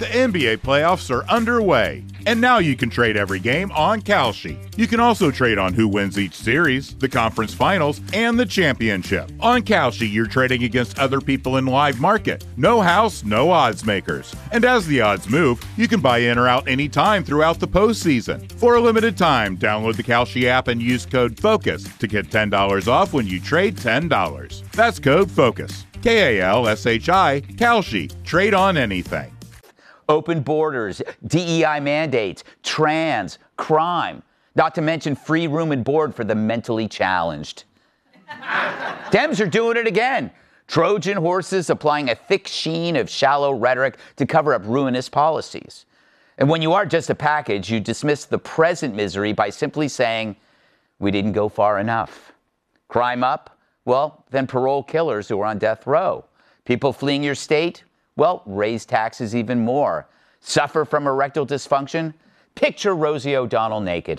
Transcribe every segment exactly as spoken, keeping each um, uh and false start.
The N B A playoffs are underway, and now you can trade every game on Kalshi. You can also trade on who wins each series, the conference finals, and the championship. On Kalshi, you're trading against other people in live market. No house, no odds makers. And as the odds move, you can buy in or out anytime throughout the postseason. For a limited time, download the Kalshi app and use code FOCUS to get ten dollars off when you trade ten dollars. That's code FOCUS. K A L S H I, Kalshi. Trade on anything. Open borders, D E I mandates, trans, crime, not to mention free room and board for the mentally challenged. Dems are doing it again. Trojan horses applying a thick sheen of shallow rhetoric to cover up ruinous policies. And when you are just a package, you dismiss the present misery by simply saying, we didn't go far enough. Crime up? Well, then parole killers who are on death row. People fleeing your state? Well, raise taxes even more. Suffer from erectile dysfunction? Picture Rosie O'Donnell naked.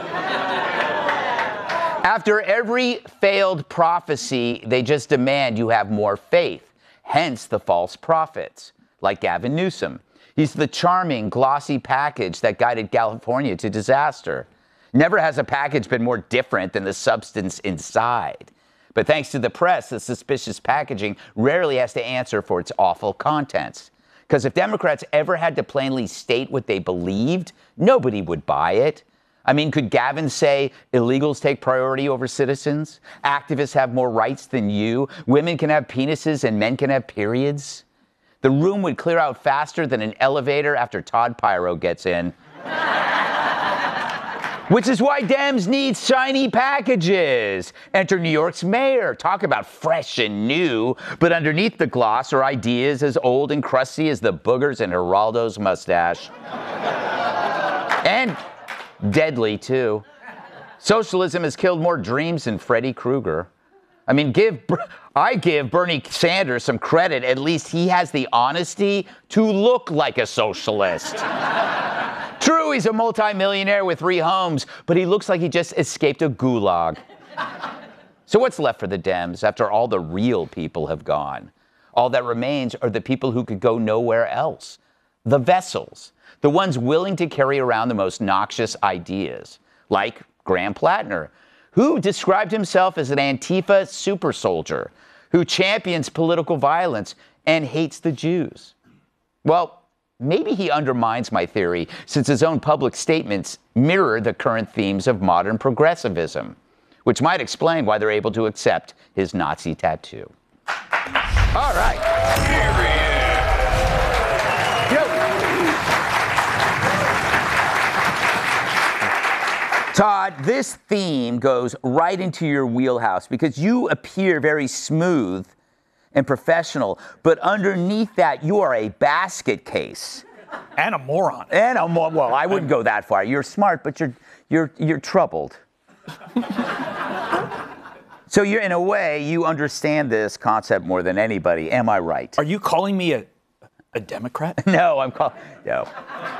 After every failed prophecy, they just demand you have more faith. Hence the false prophets, like Gavin Newsom. He's the charming, glossy package that guided California to disaster. Never has a package been more different than the substance inside. But thanks to the press, the suspicious packaging rarely has to answer for its awful contents. Because if Democrats ever had to plainly state what they believed, nobody would buy it. I mean, could Gavin say illegals take priority over citizens? Activists have more rights than you? Women can have penises and men can have periods? The room would clear out faster than an elevator after Todd Pyro gets in. Which is why Dems need shiny packages. Enter New York's mayor. Talk about fresh and new. But underneath the gloss are ideas as old and crusty as the boogers in Geraldo's mustache. And deadly, too. Socialism has killed more dreams than Freddy Krueger. I mean, give I give Bernie Sanders some credit. At least he has the honesty to look like a socialist. True, he's a multimillionaire with three homes, but he looks like he just escaped a gulag. So what's left for the Dems after all the real people have gone? All that remains are the people who could go nowhere else. The vessels. The ones willing to carry around the most noxious ideas. Like Graham Plattner, who described himself as an Antifa super soldier, who champions political violence and hates the Jews. Well, maybe he undermines my theory, since his own public statements mirror the current themes of modern progressivism, which might explain why they're able to accept his Nazi tattoo. All right. Todd, this theme goes right into your wheelhouse because you appear very smooth and professional, but underneath that, you are a basket case. And a moron. And a mo- well, I wouldn't go that far. You're smart, but you're you're you're troubled. So you're, in a way, you understand this concept more than anybody. Am I right? Are you calling me a a Democrat? No, I'm calling no.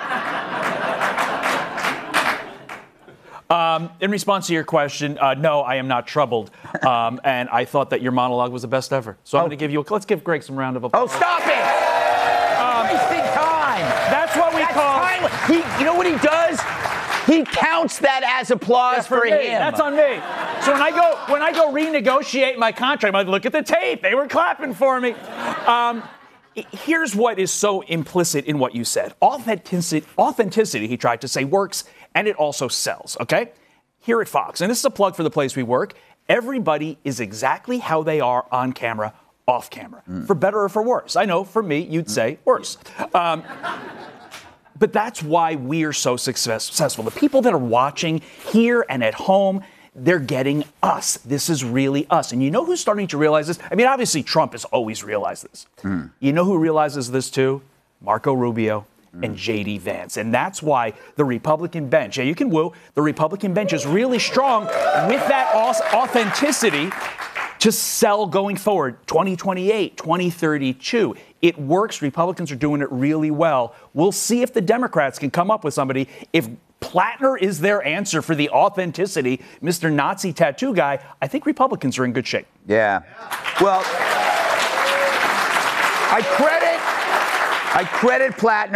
Um, in response to your question, uh, no, I am not troubled. Um, and I thought that your monologue was the best ever. So I'm Oh. going to give you a, let's give Greg some round of applause. Oh, stop it! Um, Wasting time. That's what we That's call. time. He, you know what he does? He counts that as applause That's for, for me. him. That's on me. So when I go when I go renegotiate my contract, I'm like, look at the tape. They were clapping for me. Um, here's what is so implicit in what you said. Authenticity, authenticity, he tried to say, works, and it also sells, okay? Here at Fox, and this is a plug for the place we work, everybody is exactly how they are on camera, off camera, mm. for better or for worse. I know, for me, you'd say worse. Um, but that's why we're so successful. The people that are watching here and at home, they're getting us. This is really us. And you know who's starting to realize this? I mean, obviously, Trump has always realized this. Mm. You know who realizes this, too? Marco Rubio mm. and J D Vance. And that's why the Republican bench, yeah, you can woo, the Republican bench is really strong with that authenticity to sell going forward, twenty twenty-eight, twenty thirty-two. It works. Republicans are doing it really well. We'll see if the Democrats can come up with somebody. If Plattner is their answer for the authenticity, Mister Nazi tattoo guy, I think Republicans are in good shape. Yeah. Well, I credit, I credit Plattner.